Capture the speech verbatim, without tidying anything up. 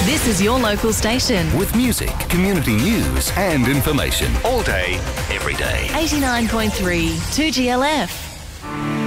This is your local station. With music, community news and information. All day, every day. eighty-nine point three two G L F.